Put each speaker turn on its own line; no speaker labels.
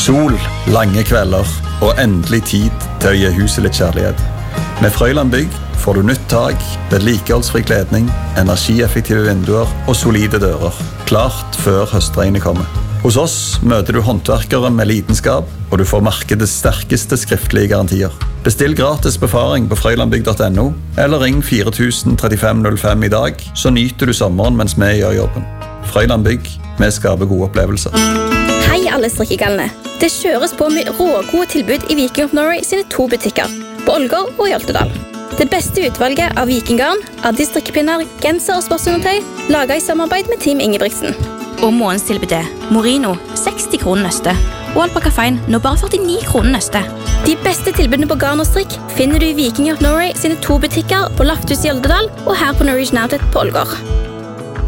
Sol, lange kvelder og endelig tid til å gi huset litt kjærlighet. Med Frøyland Bygg får du nytt tak, vedlikeholdsfri kledning, energieffektive vinduer og solide dører. Klart før høstregnet kommer. Hos oss møter du håndverkere med lidenskap, og du får markedets sterkeste skriftlige garantier. Bestill gratis befaring på frøylandbygg.no, eller ring 403505 i dag, så nyter du sommeren mens vi gjør jobben. Frøyland Bygg, vi skaper gode opplevelser.
Hei alle strikkegallene. Det kjøres på med rågode tilbud i Viking of Norway sine 2 butikker, på Ålgård og i Oltedal. Det beste utvalget av vikinggarn, Addi strikkepinner, genser og sportsundertøy, laget i samarbeid med Team Ingebrigtsen. Og månens tilbud Morino, 60 kroner nøste. Og Alpaca Fine, nå bare 49 kroner nøste. De beste tilbudene på garn og strikk finner du i Viking of Norway sine 2 butikker på Lafthus i Oltedal og her på Norwegian Outlet på Ålgård.